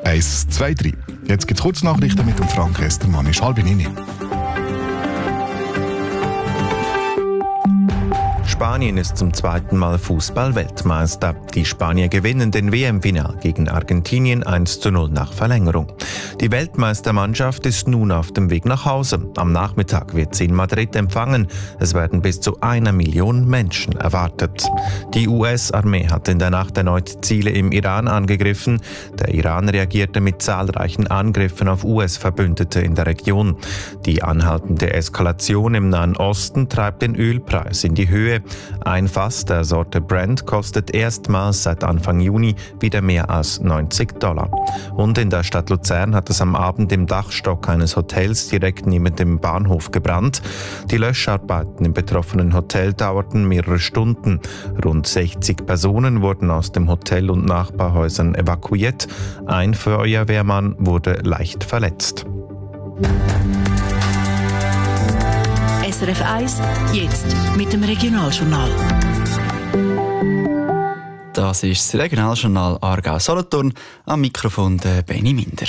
1, 2, 3. Jetzt gibt es Kurznachrichten mit dem Frank Estermann. Ist 8:30. Spanien ist zum zweiten Mal Fußball-Weltmeister. Die Spanier gewinnen den WM-Final gegen Argentinien 1:0 nach Verlängerung. Die Weltmeistermannschaft ist nun auf dem Weg nach Hause. Am Nachmittag wird sie in Madrid empfangen. Es werden bis zu 1 Million Menschen erwartet. Die US-Armee hat in der Nacht erneut Ziele im Iran angegriffen. Der Iran reagierte mit zahlreichen Angriffen auf US-Verbündete in der Region. Die anhaltende Eskalation im Nahen Osten treibt den Ölpreis in die Höhe. Ein Fass der Sorte Brent kostet erstmals seit Anfang Juni wieder mehr als $90. Und in der Stadt Luzern hat es am Abend im Dachstock eines Hotels direkt neben dem Bahnhof gebrannt. Die Löscharbeiten im betroffenen Hotel dauerten mehrere Stunden. Rund 60 Personen wurden aus dem Hotel und Nachbarhäusern evakuiert. Ein Feuerwehrmann wurde leicht verletzt. SRF 1, jetzt mit dem Regionaljournal. Das ist das Regionaljournal Aargau-Solothurn, am Mikrofon der Benny Minder.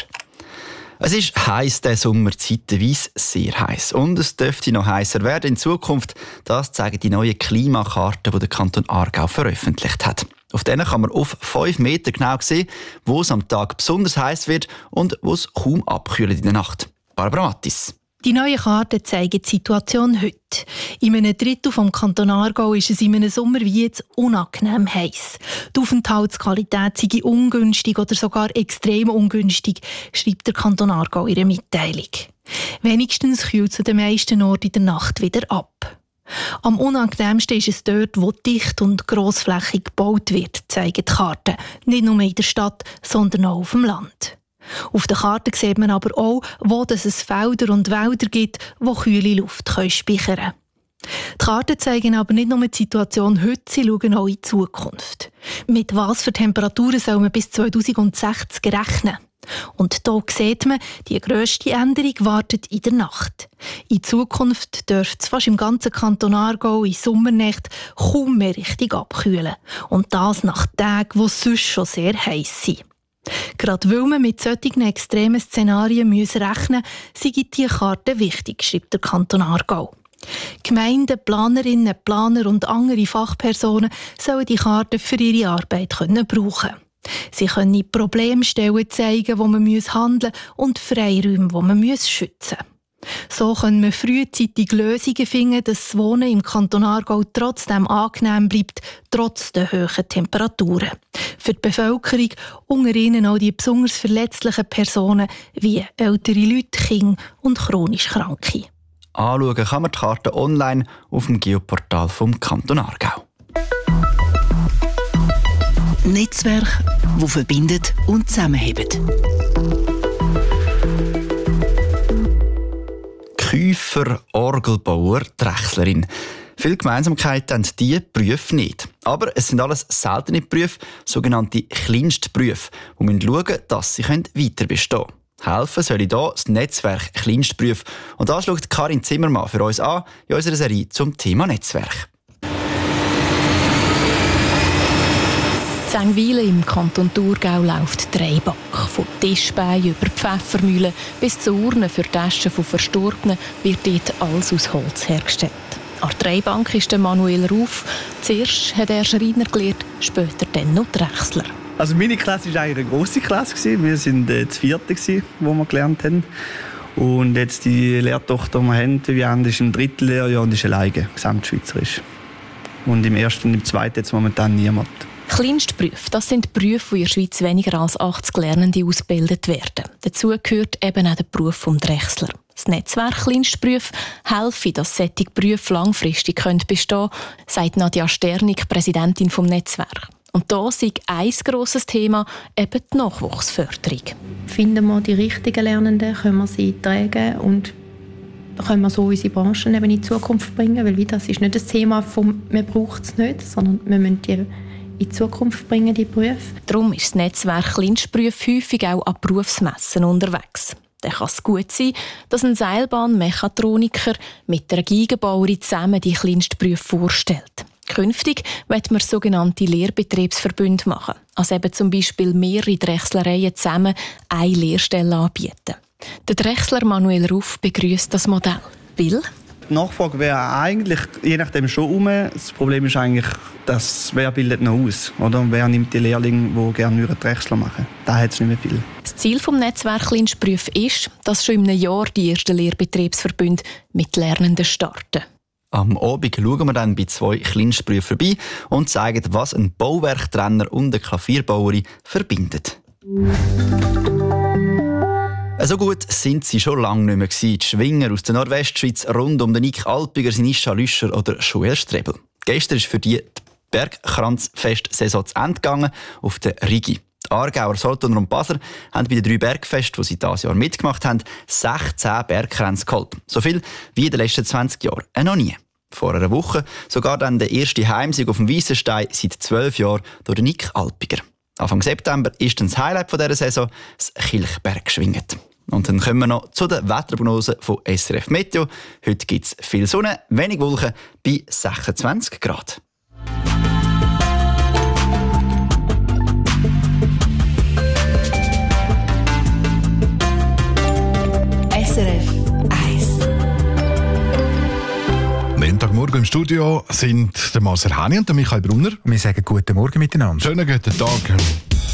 Es ist heiß der Sommer, zeitweise sehr heiß. Und es dürfte noch heißer werden in Zukunft. Das zeigen die neuen Klimakarten, die der Kanton Aargau veröffentlicht hat. Auf denen kann man auf 5 Meter genau sehen, wo es am Tag besonders heiß wird und wo es kaum abkühlt in der Nacht. Barbara Mattis. Die neuen Karten zeigen die Situation heute. In einem Drittel vom Kanton Aargau ist es in einem Sommer wie jetzt unangenehm heiß. Die Aufenthaltsqualität sei ungünstig oder sogar extrem ungünstig, schreibt der Kanton Aargau in ihrer Mitteilung. Wenigstens kühlt es an den meisten Orten in der Nacht wieder ab. Am unangenehmsten ist es dort, wo dicht und grossflächig gebaut wird, zeigen die Karten. Nicht nur in der Stadt, sondern auch auf dem Land. Auf der Karte sieht man aber auch, wo es Felder und Wälder gibt, die kühle Luft speichern können. Die Karten zeigen aber nicht nur die Situation heute, sie schauen auch in die Zukunft. Mit was für Temperaturen soll man bis 2060 rechnen? Und hier sieht man, die grösste Änderung wartet in der Nacht. In Zukunft dürfte es fast im ganzen Kanton Aargau in Sommernächten kaum mehr richtig abkühlen. Und das nach Tagen, die sonst schon sehr heiß sind. Gerade weil man mit solchen extremen Szenarien rechnen muss, sei diese Karte wichtig, schreibt der Kanton Aargau. Gemeinden, Planerinnen, Planer und andere Fachpersonen sollen die Karte für ihre Arbeit brauchen können. Sie können Problemstellen zeigen, wo man handeln muss, und Freiräume, die man schützen muss. So können wir frühzeitig Lösungen finden, dass das Wohnen im Kanton Aargau trotzdem angenehm bleibt, trotz der hohen Temperaturen. Für die Bevölkerung, unter ihnen auch die besonders verletzlichen Personen wie ältere Leute, Kinder und chronisch Kranke. Anschauen kann man die Karte online auf dem Geoportal vom Kanton Aargau. Netzwerk, das verbindet und zusammenhebt. Käufer, Orgelbauer, Drechslerin. Viele Gemeinsamkeiten haben diese Berufe nicht. Aber es sind alles seltene Berufe, sogenannte Kleinstberufe, die schauen müssen, dass sie weiter bestehen können. Helfen soll hier das Netzwerk Kleinstberufe. Und das schaut Karin Zimmermann für uns an in unserer Serie zum Thema Netzwerk. In Zengwilen im Kanton Thurgau läuft Dreiback. Von Tischbeinen über Pfeffermühlen bis zu Urnen für Taschen von Verstorbenen wird dort alles aus Holz hergestellt. An der Dreibank ist der Manuel Ruf. Zuerst hat er Schreiner gelernt, später dann noch Drechsler. Also meine Klasse war eigentlich eine grosse Klasse. Wir waren das 4., wo wir gelernt haben. Und jetzt die Lehrtochter, die wir haben, Viviane, ist im 3. Lehrjahr und ist alleine, gesamtschweizerisch. Und im 1. und im 2. jetzt momentan niemand. Kleinstberufe, das sind Berufe, die in der Schweiz weniger als 80 Lernende ausgebildet werden. Dazu gehört eben auch der Beruf des Drechsler. Das Netzwerk Kleinstberufe helfe, dass solche Berufe langfristig bestehen können, sagt Nadja Sternig, Präsidentin des Netzwerks. Und da ist ein grosses Thema eben die Nachwuchsförderung. Finden wir die richtigen Lernenden, können wir sie tragen und können wir so unsere Branchen eben in die Zukunft bringen, weil das ist nicht das Thema von «man braucht es nicht», sondern wir müssen die in die Zukunft bringen, die Berufe. Darum ist das Netzwerk Kleinstberufe häufig auch an Berufsmessen unterwegs. Dann kann es gut sein, dass ein Seilbahnmechatroniker mit einer Geigenbauerin zusammen die Kleinstberufe vorstellt. Künftig wird man sogenannte Lehrbetriebsverbünde machen. Also eben zum Beispiel mehrere Drechslereien zusammen eine Lehrstelle anbieten. Der Drechsler Manuel Ruff begrüßt das Modell. Weil die Nachfrage wäre eigentlich je nachdem schon um. Das Problem ist eigentlich, dass wer bildet noch aus? Oder? Wer nimmt die Lehrlinge, die gerne Drechsler machen? Da hat es nicht mehr viel. Das Ziel des Netzwerks Kleinsprüf ist, dass schon in einem Jahr die ersten Lehrbetriebsverbünde mit Lernenden starten. Am Abend schauen wir dann bei 2 Kleinsprüfen vorbei und zeigen, was ein Bauwerktrenner und eine Klavierbauerin verbindet. So gut sind sie schon lange nicht mehr gewesen. Die Schwinger aus der Nordwestschweiz rund um den Nick Alpiger, Sinischa Lüscher oder Joel Strebel. Gestern ist für die Bergkranzfest-Saison zu Ende gegangen auf der Rigi. Die Aargauer, Solothurner und Basler haben bei den 3 Bergfesten, die sie dieses Jahr mitgemacht haben, 16 Bergkränze geholt. So viel wie in den letzten 20 Jahren. Noch nie. Vor einer Woche sogar dann der erste Heimsieg auf dem Weissenstein seit 12 Jahren durch den Nick Alpiger. Anfang September ist dann das Highlight dieser Saison das Kilchbergschwingen. Und dann kommen wir noch zu der Wetterprognose von SRF Meteo. Heute gibt es viel Sonne, wenig Wolken bei 26 Grad. SRF 1. Montagmorgen im Studio sind der Marcel Hani und der Michael Brunner. Wir sagen guten Morgen miteinander. Schönen guten Tag.